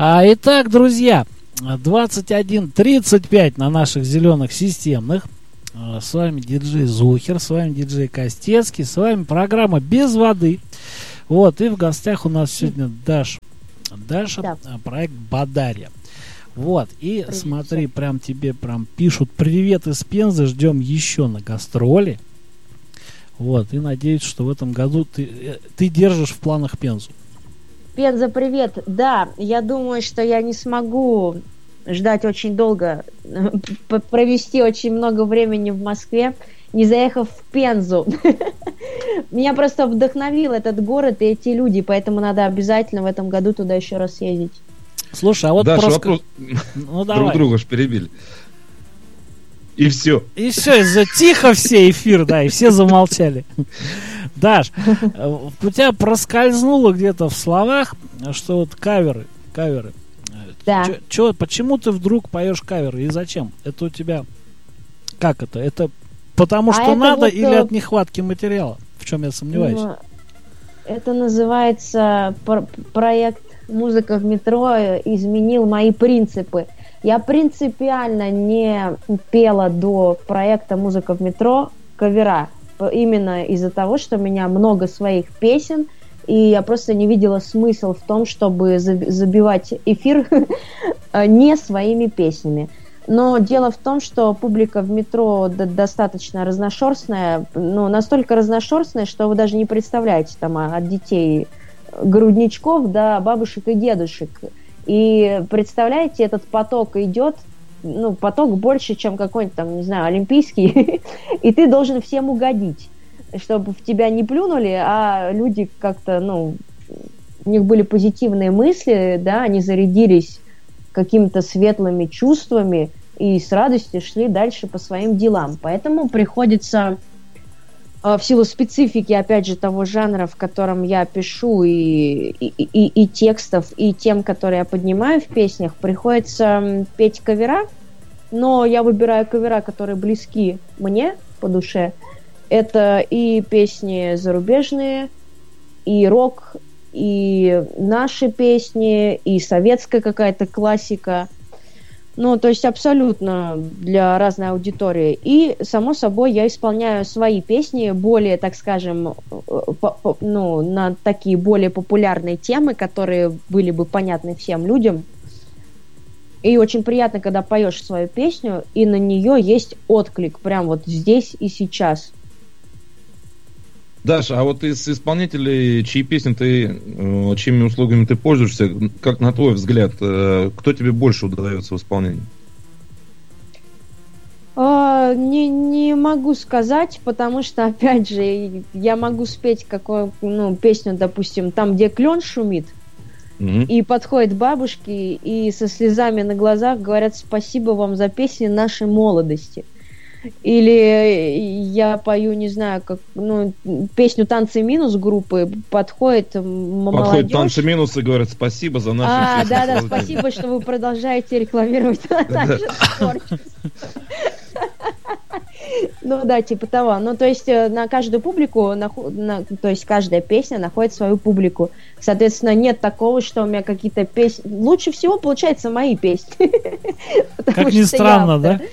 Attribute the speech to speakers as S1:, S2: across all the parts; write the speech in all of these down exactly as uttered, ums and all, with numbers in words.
S1: А, итак, друзья, двадцать один тридцать пять на наших зеленых системных. С вами диджей Зухер, с вами диджей Костецкий, с вами программа «Без воды». Вот, и в гостях у нас сегодня Даша. Даша, да. Проект «Бадарья». Вот, и привет. Смотри, прям тебе прям пишут: привет из Пензы, ждем еще на гастроли. Вот, и надеюсь, что в этом году ты, ты держишь в планах Пензу.
S2: Пенза, привет. Да, я думаю, что я не смогу ждать очень долго, провести очень много времени в Москве, не заехав в Пензу. Меня просто вдохновил этот город и эти люди, поэтому надо обязательно в этом году туда еще раз съездить.
S1: Слушай, а вот
S3: Даша,
S1: просто...
S3: вопрос...
S1: ну,
S3: друг друга ж перебили. И все.
S1: И все, из-за тихо все эфир, да, и все замолчали. Даш, у тебя проскользнуло где-то в словах, что вот каверы, каверы.
S2: Да.
S1: Чё, чё, почему ты вдруг поешь каверы и зачем? Это у тебя... Как это? Это потому
S2: а
S1: что
S2: это
S1: надо
S2: вот,
S1: или от нехватки материала? В чем я сомневаюсь?
S2: Ну, это называется про- проект «Музыка в метро» изменил мои принципы. Я принципиально не пела до проекта «Музыка в метро» кавера. Именно из-за того, что у меня много своих песен, и я просто не видела смысл в том, чтобы забивать эфир не своими песнями. Но дело в том, что публика в метро достаточно разношерстная, ну, настолько разношерстная, что вы даже не представляете, там, от детей грудничков до бабушек и дедушек. И представляете, этот поток идет, ну, поток больше, чем какой-нибудь там, не знаю, олимпийский, и ты должен всем угодить, чтобы в тебя не плюнули, а люди как-то, ну, у них были позитивные мысли, да, они зарядились какими-то светлыми чувствами и с радостью шли дальше по своим делам. Поэтому приходится в силу специфики, опять же, того жанра, в котором я пишу, и, и, и, и текстов, и тем, которые я поднимаю в песнях, приходится петь кавера, но я выбираю кавера, которые близки мне по душе. Это и песни зарубежные, и рок, и наши песни, и советская какая-то классика. Ну, то есть абсолютно для разной аудитории. И, само собой, я исполняю свои песни более, так скажем, по, по, ну, на такие более популярные темы, которые были бы понятны всем людям. И очень приятно, когда поешь свою песню, и на нее есть отклик прям вот здесь и сейчас.
S3: Даша, а вот из исполнителей, чьи песни ты, чьими услугами ты пользуешься, как на твой взгляд, кто тебе больше удается в исполнении?
S2: А, не, не могу сказать, потому что, опять же, я могу спеть какую, ну, песню, допустим, там, где клен шумит, mm-hmm. и подходят бабушки и со слезами на глазах говорят: спасибо вам за песни нашей молодости. Или я пою, не знаю, как, ну, песню «Танцы минус» группы, подходит молодежь.
S3: Подходит «Танцы минус» и говорят: спасибо за нашу
S2: а,
S3: песню.
S2: Да, да, спасибо, что вы продолжаете рекламировать наше творчество. Ну да, типа того. Ну, то есть на каждую публику, на, на, то есть каждая песня находит свою публику. Соответственно, нет такого, что у меня какие-то песни... Лучше всего получается мои песни.
S1: Как ни странно, да?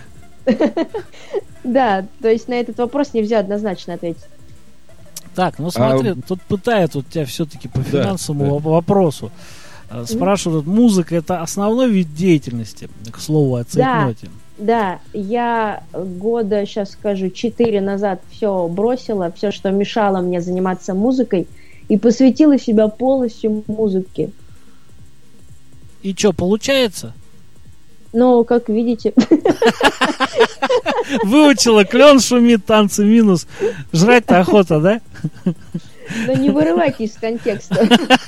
S2: Да, то есть на этот вопрос нельзя однозначно ответить.
S1: Так, ну смотри, а... тут пытают вот тебя все-таки по финансовому да, вопросу. Да. Спрашивают, музыка — это основной вид деятельности, к слову, о цейтноте.
S2: Да, да, я года, сейчас скажу, четыре назад все бросила, все, что мешало мне заниматься музыкой, и посвятила себя полностью музыке.
S1: И что, получается?
S2: Ну, как видите.
S1: Выучила: клен шумит, танцы минус. Жрать-то охота, да?
S2: Да не вырывайте из контекста.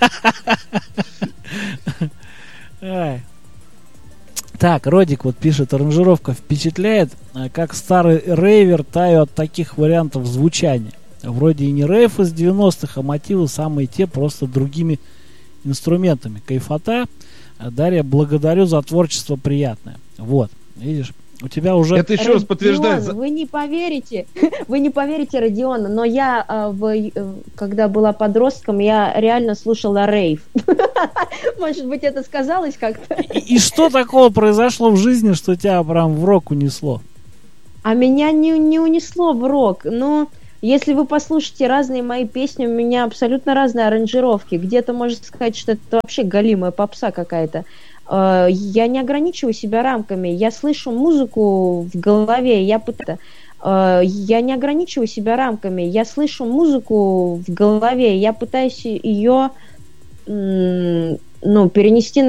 S1: Так, Родик вот пишет: аранжировка впечатляет, как старый рейвер, таю от таких вариантов звучания. Вроде и не рейв из девяностых, а мотивы самые те, просто другими инструментами. Кайфота. Дарья, благодарю за творчество приятное. Вот, видишь, у тебя уже...
S3: Это еще раз подтверждает...
S2: Родион, вы не поверите, вы не поверите, Родион, но я, в, когда была подростком, я реально слушала рейв. Может быть, это сказалось как-то?
S1: И, и что такого произошло в жизни, что тебя прям в рок унесло?
S2: А меня не, не унесло в рок. Но если вы послушаете разные мои песни, у меня абсолютно разные аранжировки. Где-то можно сказать, что это вообще галимая попса какая-то. Я не ограничиваю себя рамками. Я слышу музыку в голове, я пытаюсь... Я не ограничиваю себя рамками. Я слышу музыку в голове, я пытаюсь ее, ну, перенести